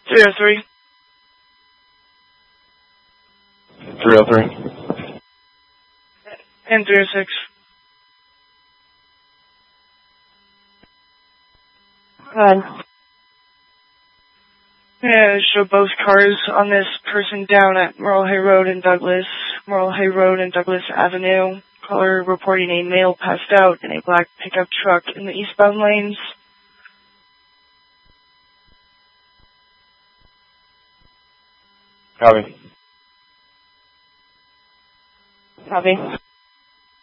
303. 303. And 306. Go ahead. Yeah, show both cars on this person down at Morrill Hay Road and Douglas Avenue. Caller reporting a male passed out in a black pickup truck in the eastbound lanes. Copy. Copy.